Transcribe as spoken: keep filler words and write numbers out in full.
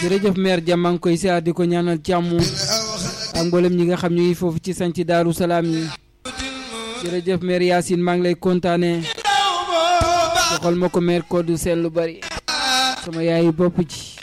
jërëjëf maire Dia maa ngi koy siyaar di ko ñaanal jàmm ak mboolem ñi nga xam ñu ngi foofu ci sanc Daaru Salaam yi jërëjëf maire Yacine maa ngi lay kontaane doxal ma ko maire Kodou seen lu bari sama yaayu bopp ci